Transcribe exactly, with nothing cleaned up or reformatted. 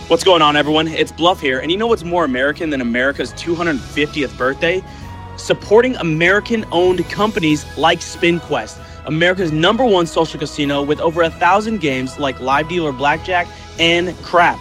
What's going on, everyone? It's Bluff here, and you know what's more American than America's two hundred fiftieth birthday? Supporting American-owned companies like SpinQuest, America's number one social casino with over a thousand games like Live Dealer Blackjack and Craps.